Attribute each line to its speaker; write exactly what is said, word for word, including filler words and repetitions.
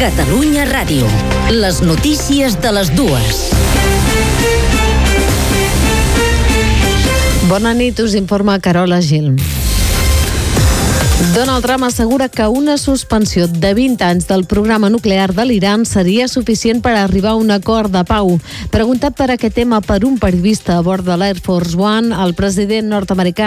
Speaker 1: Catalunya Ràdio. Les notícies de les dues.
Speaker 2: Bona nit, us informa Carola Gil. Donald Trump assegura que una suspensió de vint anys del programa nuclear de l'Iran seria suficient per arribar a un acord de pau. Preguntat per aquest tema per un periodista a bord de l'Air Force One, el president nord-americà